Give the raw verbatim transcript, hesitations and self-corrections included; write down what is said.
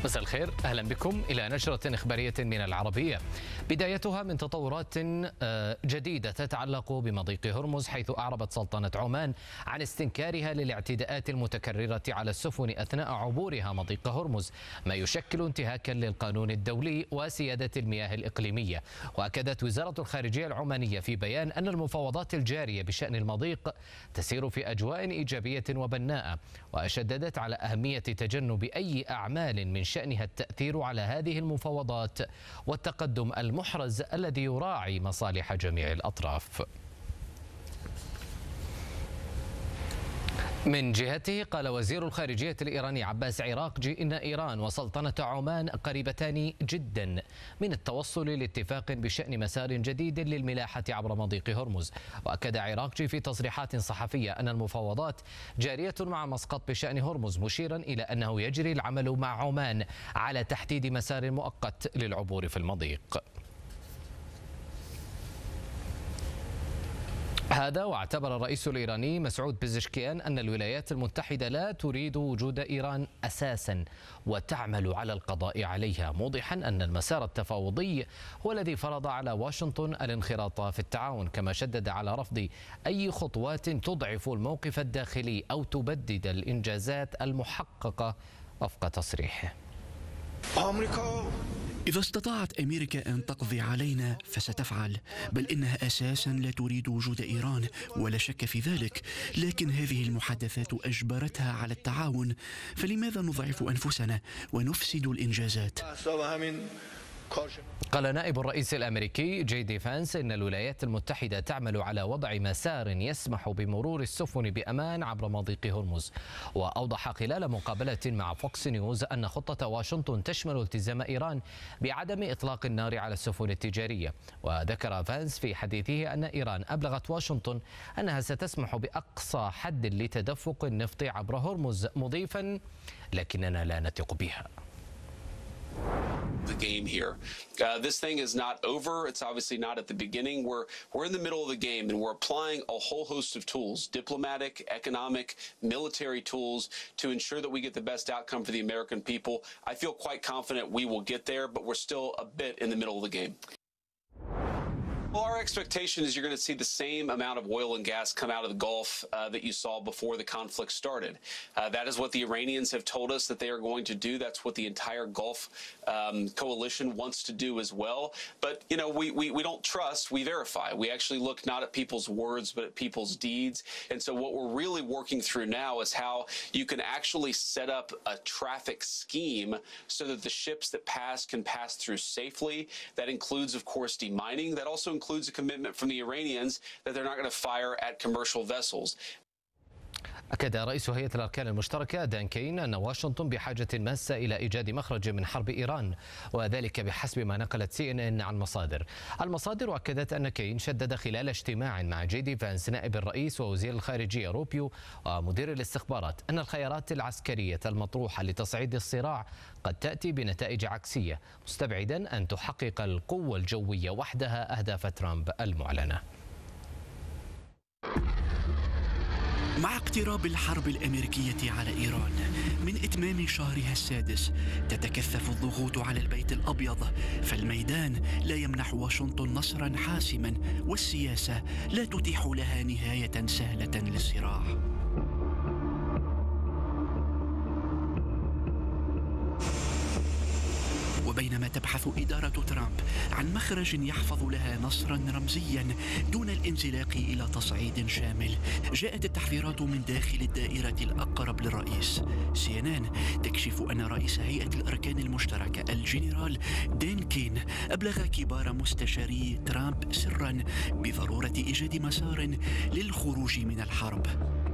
مساء الخير، أهلا بكم إلى نشرة إخبارية من العربية. بدايتها من تطورات جديدة تتعلق بمضيق هرمز، حيث أعربت سلطنة عمان عن استنكارها للاعتداءات المتكررة على السفن أثناء عبورها مضيق هرمز، ما يشكل انتهاكا للقانون الدولي وسيادة المياه الإقليمية. وأكدت وزارة الخارجية العمانية في بيان أن المفاوضات الجارية بشأن المضيق تسير في أجواء إيجابية وبناءة، وشددت على أهمية تجنب أي أعمال من شأنها التأثير على هذه المفاوضات والتقدم المحرز الذي يراعي مصالح جميع الأطراف. من جهته قال وزير الخارجية الإيراني عباس عراقجي إن إيران وسلطنة عمان قريبتان جدا من التوصل لاتفاق بشأن مسار جديد للملاحة عبر مضيق هرمز. وأكد عراقجي في تصريحات صحفية أن المفاوضات جارية مع مسقط بشأن هرمز، مشيرا إلى أنه يجري العمل مع عمان على تحديد مسار مؤقت للعبور في المضيق. هذا واعتبر الرئيس الإيراني مسعود بيزشكيان أن الولايات المتحدة لا تريد وجود إيران أساسا وتعمل على القضاء عليها، موضحا أن المسار التفاوضي هو الذي فرض على واشنطن الانخراط في التعاون، كما شدد على رفض أي خطوات تضعف الموقف الداخلي أو تبدد الإنجازات المحققة وفق تصريحه. إذا استطاعت أمريكا أن تقضي علينا فستفعل، بل إنها أساسا لا تريد وجود إيران ولا شك في ذلك، لكن هذه المحادثات أجبرتها على التعاون، فلماذا نضعف أنفسنا ونفسد الإنجازات؟ قال نائب الرئيس الأمريكي جي دي فانس إن الولايات المتحدة تعمل على وضع مسار يسمح بمرور السفن بأمان عبر مضيق هرمز. وأوضح خلال مقابلة مع فوكس نيوز أن خطة واشنطن تشمل التزام إيران بعدم إطلاق النار على السفن التجارية. وذكر فانس في حديثه أن إيران أبلغت واشنطن أنها ستسمح بأقصى حد لتدفق النفط عبر هرمز، مضيفا لكننا لا نثق بها. The game here. Uh, this thing is not over. It's obviously not at the beginning. We're we're in the middle of the game, and we're applying a whole host of tools, diplomatic, economic, military tools, to ensure that we get the best outcome for the American people. I feel quite confident we will get there, but we're still a bit in the middle of the game. Well, our expectation is you're going to see the same amount of oil and gas come out of the Gulf uh, that you saw before the conflict started. Uh, that is what the Iranians have told us that they are going to do. That's what the entire Gulf um, coalition wants to do as well. But, you know, we, we, we don't trust, we verify. We actually look not at people's words, but at people's deeds. And so what we're really working through now is how you can actually set up a traffic scheme so that the ships that pass can pass through safely. That includes, of course, demining. That also includes includes a commitment from the Iranians that they're not going to fire at commercial vessels. أكد رئيس هيئة الأركان المشتركة دان كين أن واشنطن بحاجة ماسة إلى إيجاد مخرج من حرب إيران، وذلك بحسب ما نقلت سي إن إن عن مصادر. المصادر أكدت أن كين شدد خلال اجتماع مع جي دي فانس نائب الرئيس ووزير الخارجية روبيو ومدير الاستخبارات أن الخيارات العسكرية المطروحة لتصعيد الصراع قد تأتي بنتائج عكسية، مستبعدا أن تحقق القوة الجوية وحدها أهداف ترامب المعلنة. مع اقتراب الحرب الأمريكية على إيران من إتمام شهرها السادس، تتكثف الضغوط على البيت الأبيض، فالميدان لا يمنح واشنطن نصرا حاسما، والسياسة لا تتيح لها نهاية سهلة للصراع. وبينما تبحث إدارة ترامب عن مخرج يحفظ لها نصرا رمزيا دون الانزلاق إلى تصعيد شامل، جاءت التحذيرات من داخل الدائرة الأقرب للرئيس. سي إن إن تكشف أن رئيس هيئة الأركان المشتركة الجنرال دان كين أبلغ كبار مستشاري ترامب سرا بضرورة إيجاد مسار للخروج من الحرب.